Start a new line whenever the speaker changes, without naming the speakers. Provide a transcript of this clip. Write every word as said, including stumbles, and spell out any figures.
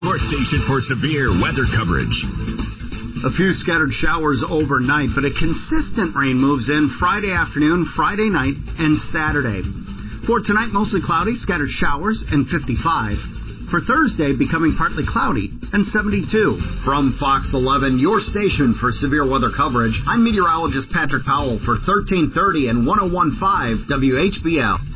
Your station for severe weather coverage.
A few scattered showers overnight, but a consistent rain moves in Friday afternoon, Friday night, and Saturday. For tonight, mostly cloudy, scattered showers, and fifty-five. For Thursday, becoming partly cloudy, and seventy-two. From Fox eleven, your station for severe weather coverage, I'm meteorologist Patrick Powell for thirteen thirty and one oh one point five W H B L.